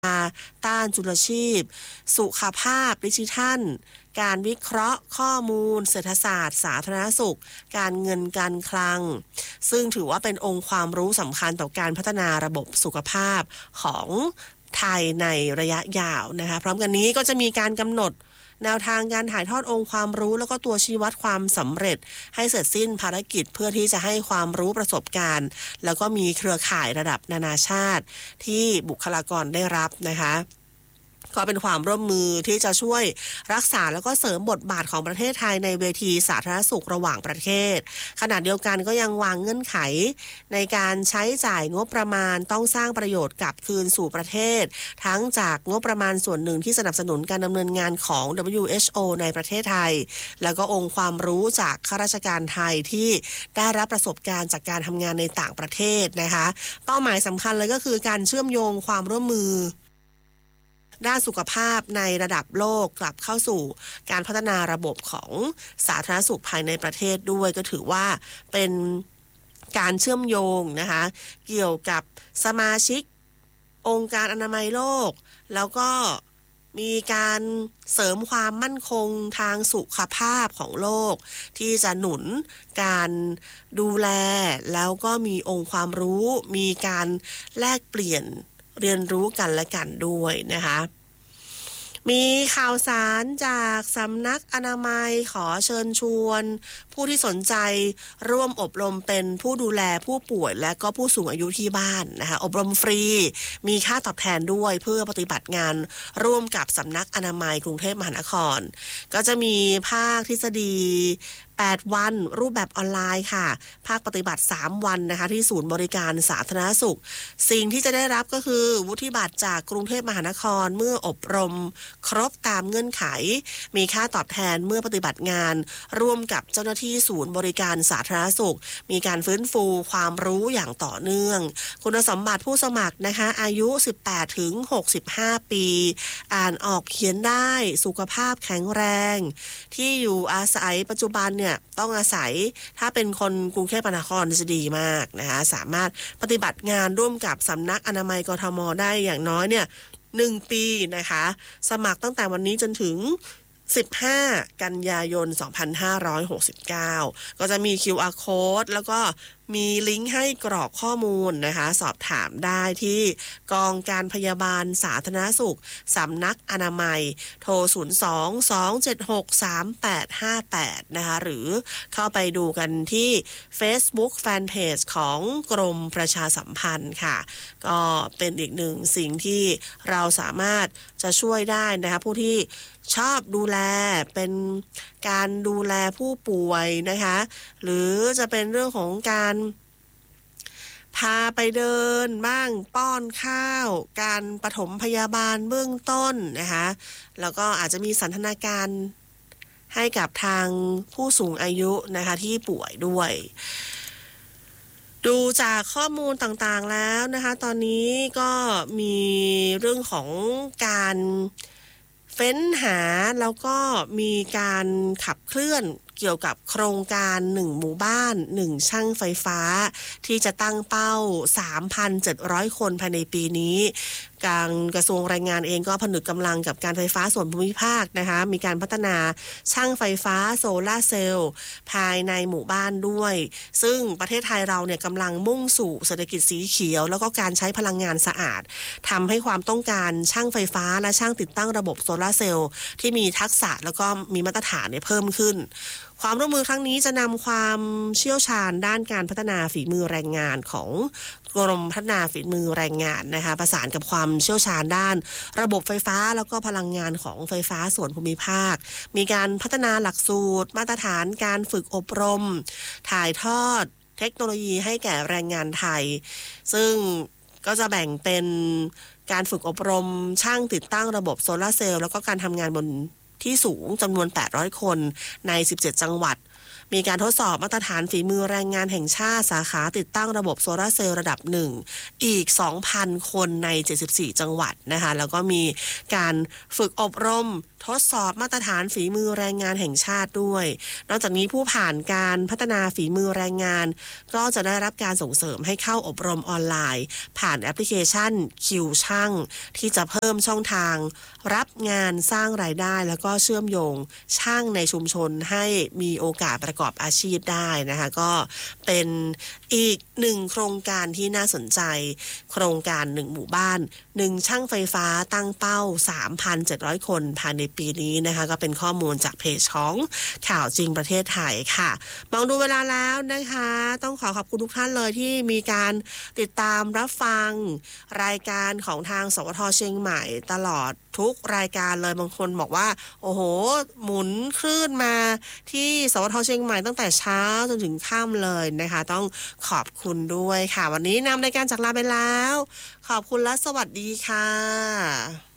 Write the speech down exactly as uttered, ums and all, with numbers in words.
ต้านจุลชีพสุขภาพดิจิทัลการวิเคราะห์ข้อมูลเศรษฐศาสตร์สาธารณสุขการเงินการคลังซึ่งถือว่าเป็นองค์ความรู้สำคัญต่อการพัฒนาระบบสุขภาพของไทยในระยะยาวนะคะพร้อมกันนี้ก็จะมีการกำหนดแนวทางการถ่ายทอดองค์ความรู้แล้วก็ตัวชี้วัดความสำเร็จให้เสร็จสิ้นภารกิจเพื่อที่จะให้ความรู้ประสบการณ์แล้วก็มีเครือข่ายระดับนานาชาติที่บุคลากรได้รับนะคะก็เป็นความร่วมมือที่จะช่วยรักษาแล้วก็เสริมบทบาทของประเทศไทยในเวทีสาธารณสุขระหว่างประเทศขณะเดียวกันก็ยังวางเงื่อนไขในการใช้จ่ายงบประมาณต้องสร้างประโยชน์กลับคืนสู่ประเทศทั้งจากงบประมาณส่วนหนึ่งที่สนับสนุนการดำเนินงานของ ดับเบิลยู เอช โอ ในประเทศไทยแล้วก็องค์ความรู้จากข้าราชการไทยที่ได้รับประสบการณ์จากการทำงานในต่างประเทศนะคะเป้าหมายสำคัญเลยก็คือการเชื่อมโยงความร่วมมือด้านสุขภาพในระดับโลกกลับเข้าสู่การพัฒนาระบบของสาธารณสุขภายในประเทศด้วยก็ถือว่าเป็นการเชื่อมโยงนะคะเกี่ยวกับสมาชิกองค์การอนามัยโลกแล้วก็มีการเสริมความมั่นคงทางสุขภาพของโลกที่จะหนุนการดูแลแล้วก็มีองค์ความรู้มีการแลกเปลี่ยนเรียนรู้กันและกันด้วยนะคะมีข่าวสารจากสำนักอนามัยขอเชิญชวนผู้ที่สนใจร่วมอบรมเป็นผู้ดูแลผู้ป่วยและก็ผู้สูงอายุที่บ้านนะคะอบรมฟรีมีค่าตอบแทนด้วยเพื่อปฏิบัติงานร่วมกับสำนักอนามัยกรุงเทพมหานครก็จะมีภาคทฤษฎีแปดวันรูปแบบออนไลน์ค่ะภาคปฏิบัติสามวันนะคะที่ศูนย์บริการสาธารณสุขสิ่งที่จะได้รับก็คือวุฒิบัตรจากกรุงเทพมหานครเมื่ออบรมครบตามเงื่อนไขมีค่าตอบแทนเมื่อปฏิบัติงานร่วมกับเจ้าหน้าที่ศูนย์บริการสาธารณสุขมีการฟื้นฟูความรู้อย่างต่อเนื่องคุณสมบัติผู้สมัครนะคะอายุสิบแปดถึงหกสิบห้าปีอ่านออกเขียนได้สุขภาพแข็งแรงที่อยู่อาศัยปัจจุบันเนี่ยต้องอาศัยถ้าเป็นคนกรุงเทพมหานครจะดีมากนะคะสามารถปฏิบัติงานร่วมกับสำนักอนามัยกทมได้อย่างน้อยเนี่ยหนึ่งปีนะคะสมัครตั้งแต่วันนี้จนถึงสิบห้ากันยายนสองพันห้าร้อยหกสิบเก้าก็จะมี คิว อาร์ Code แล้วก็มีลิงก์ให้กรอกข้อมูลนะคะสอบถามได้ที่กองการพยาบาลสาธารณสุขสำนักอนามัยโทรศูนย์ สอง สอง เจ็ด หก สาม แปด ห้า แปดนะคะหรือเข้าไปดูกันที่ Facebook Fanpage ของกรมประชาสัมพันธ์ค่ะก็เป็นอีกหนึ่งสิ่งที่เราสามารถจะช่วยได้นะคะผู้ที่ชอบดูแลเป็นการดูแลผู้ป่วยนะคะหรือจะเป็นเรื่องของการพาไปเดินบ้างป้อนข้าวการปฐมพยาบาลเบื้องต้นนะคะแล้วก็อาจจะมีสันทนาการให้กับทางผู้สูงอายุนะคะที่ป่วยด้วยดูจากข้อมูลต่างๆแล้วนะคะตอนนี้ก็มีเรื่องของการเฟ้นหาแล้วก็มีการขับเคลื่อนเกี่ยวกับโครงการหนึ่งหมู่บ้านหนึ่งช่างไฟฟ้าที่จะตั้งเป้า สามพันเจ็ดร้อย คนภายในปีนี้การกระทรวงแรงงานเองก็ผนึกกำลังกับการไฟฟ้าส่วนภูมิภาคนะคะมีการพัฒนาช่างไฟฟ้าโซล่าร์เซลล์ภายในหมู่บ้านด้วยซึ่งประเทศไทยเราเนี่ยกำลังมุ่งสู่เศรษฐกิจสีเขียวแล้วก็การใช้พลังงานสะอาดทำให้ความต้องการช่างไฟฟ้าและช่างติดตั้งระบบโซล่าร์เซลล์ที่มีทักษะแล้วก็มีมาตรฐานเนี่ยเพิ่มขึ้นความร่วมมือครั้งนี้จะนำความเชี่ยวชาญด้านการพัฒนาฝีมือแรงงานของกรมพัฒนาฝีมือแรงงานนะคะประสานกับความเชี่ยวชาญด้านระบบไฟฟ้าแล้วก็พลังงานของไฟฟ้าส่วนภูมิภาคมีการพัฒนาหลักสูตรมาตรฐานการฝึกอบรมถ่ายทอดเทคโนโลยีให้แก่แรงงานไทยซึ่งก็จะแบ่งเป็นการฝึกอบรมช่างติดตั้งระบบโซลาร์เซลล์แล้วก็การทำงานบนที่สูงจำนวนแปดร้อยคนในสิบเจ็ดจังหวัดมีการทดสอบมาตรฐานฝีมือแรงงานแห่งชาติสาขาติดตั้งระบบโซลาร์เซลล์ระดับหนึ่งอีก สองพัน คนในเจ็ดสิบสี่จังหวัดนะคะแล้วก็มีการฝึกอบรมทดสอบมาตรฐานฝีมือแรงงานแห่งชาติด้วยนอกจากนี้ผู้ผ่านการพัฒนาฝีมือแรงงานก็จะได้รับการส่งเสริมให้เข้าอบรมออนไลน์ผ่านแอปพลิเคชันคิวช่างที่จะเพิ่มช่องทางรับงานสร้างรายได้แล้วก็เชื่อมโยงช่างในชุมชนให้มีโอกาสประกอบอาชีพได้นะคะก็เป็นอีกหนึ่งโครงการที่น่าสนใจโครงการหนึ่งหมู่บ้านหนึ่งช่างไฟฟ้าตั้งเป้า สามพันเจ็ดร้อย คนภายในปีนี้นะคะก็เป็นข้อมูลจากเพจของข่าวจริงประเทศไทยค่ะมองดูเวลาแล้วนะคะต้องขอขอบคุณทุกท่านเลยที่มีการติดตามรับฟังรายการของทางสวทเชียงใหม่ตลอดทุกรายการเลยบางคนบอกว่าโอ้โหหมุนคลื่นมาที่สวทเชียงใหม่ตั้งแต่เช้าจนถึงค่ำเลยนะคะต้องขอบคุณด้วยค่ะวันนี้นำรายการจากลาไปแล้วขอบคุณและสวัสดีค่ะ